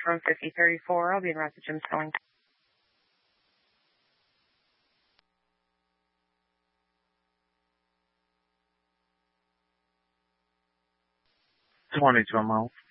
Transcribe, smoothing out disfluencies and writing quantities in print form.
from 5034. I'll be en route to Jim's Towing. Twenty to a mile.